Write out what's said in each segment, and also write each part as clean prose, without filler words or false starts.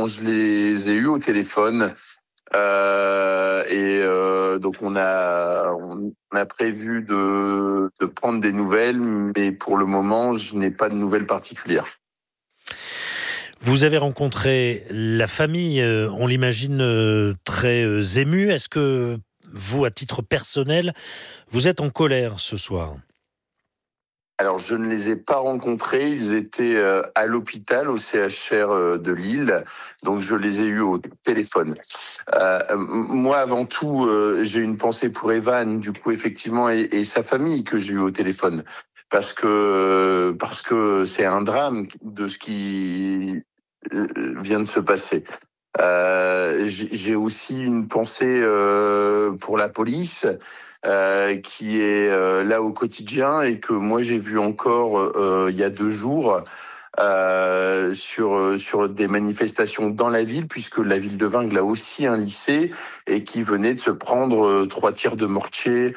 je les ai eus au téléphone. Donc on a prévu de prendre des nouvelles, mais pour le moment, je n'ai pas de nouvelles particulières. Vous avez rencontré la famille, on l'imagine très émue. Est-ce que vous, à titre personnel, vous êtes en colère ce soir ? Alors, je ne les ai pas rencontrés. Ils étaient à l'hôpital, au CHR de Lille. Donc, je les ai eus au téléphone. Moi, avant tout, j'ai une pensée pour Evan, du coup, effectivement, et sa famille que j'ai eu au téléphone. Parce que c'est un drame de ce qui vient de se passer. J'ai aussi une pensée pour la police qui est là au quotidien et que moi j'ai vu encore il y a 2 jours sur des manifestations dans la ville, puisque la ville de Vingles a aussi un lycée et qui venait de se prendre 3 tirs de mortier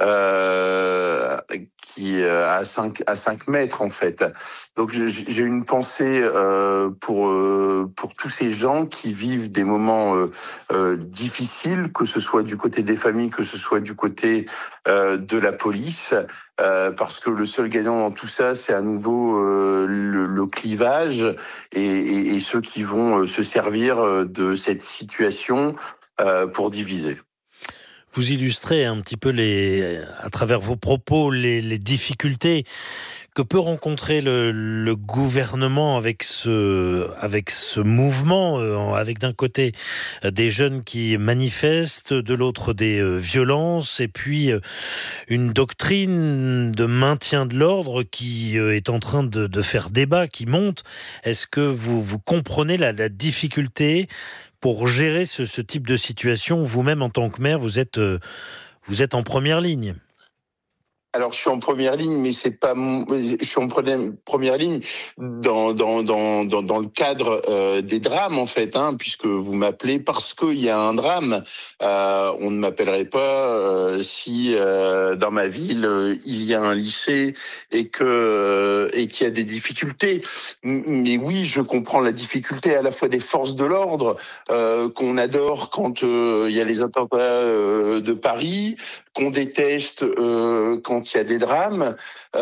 qui à 5 mètres en fait. Donc j'ai une pensée pour tous ces gens qui vivent des moments difficiles, que ce soit du côté des familles, que ce soit du côté de la police, parce que le seul gagnant dans tout ça, c'est à nouveau le clivage et ceux qui vont se servir de cette situation pour diviser. Vous illustrez un petit peu à travers vos propos les difficultés que peut rencontrer le gouvernement avec ce mouvement, avec d'un côté des jeunes qui manifestent, de l'autre des violences, et puis une doctrine de maintien de l'ordre qui est en train de faire débat, qui monte. Est-ce que vous comprenez la difficulté pour gérer ce type de situation? Vous-même, en tant que maire, vous êtes en première ligne. Alors, je suis en première ligne, mais c'est pas je suis en première ligne dans le cadre des drames, en fait, puisque vous m'appelez parce qu'il y a un drame. On ne m'appellerait pas si dans ma ville il y a un lycée et qu'il y a des difficultés. Mais oui, je comprends la difficulté à la fois des forces de l'ordre qu'on adore quand il y a les attentats de Paris, qu'on déteste quand il y a des drames.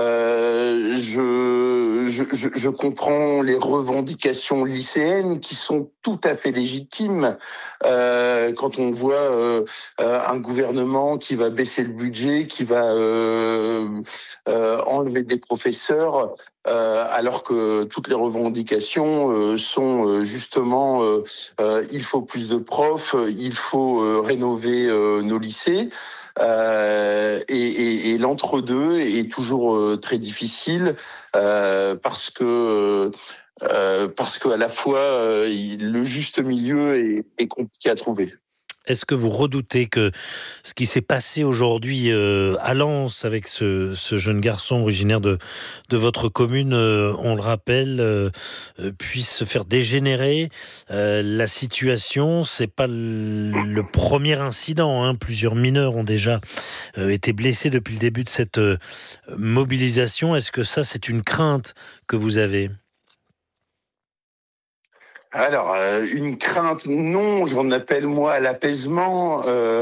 Je comprends les revendications lycéennes qui sont tout à fait légitimes quand on voit un gouvernement qui va baisser le budget, qui va enlever des professeurs, alors que toutes les revendications sont justement il faut plus de profs, il faut rénover nos lycées. Et l'entre-deux est toujours très difficile parce que à la fois le juste milieu est compliqué à trouver. Est-ce que vous redoutez que ce qui s'est passé aujourd'hui à Lens avec ce jeune garçon originaire de votre commune, on le rappelle, puisse se faire dégénérer la situation? C'est pas le premier incident, plusieurs mineurs ont déjà été blessés depuis le début de cette mobilisation. Est-ce que ça, c'est une crainte que vous avez ? Alors, une crainte, non, j'en appelle moi à l'apaisement,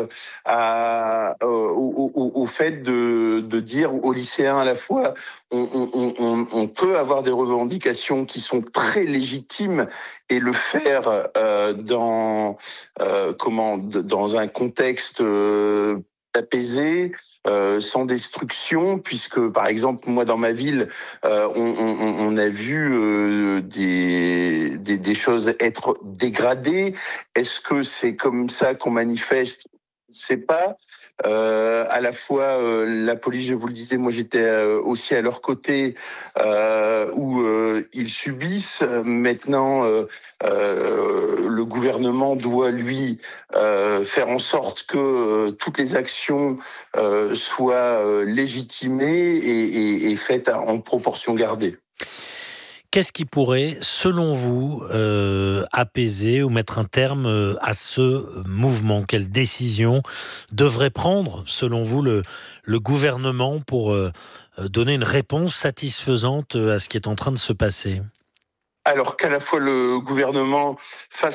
au fait de dire aux lycéens à la fois, on peut avoir des revendications qui sont très légitimes et le faire dans un contexte apaisé, sans destruction, puisque par exemple moi dans ma ville on a vu des choses être dégradées. Est-ce que c'est comme ça qu'on manifeste? Je sais pas. À la fois la police, je vous le disais, moi j'étais aussi à leur côté où ils subissent. Maintenant, le gouvernement doit lui faire en sorte que toutes les actions soient légitimées et faites en proportion gardée. Qu'est-ce qui pourrait, selon vous, apaiser ou mettre un terme à ce mouvement? Quelle décision devrait prendre, selon vous, le gouvernement pour donner une réponse satisfaisante à ce qui est en train de se passer? Alors qu'à la fois le gouvernement fasse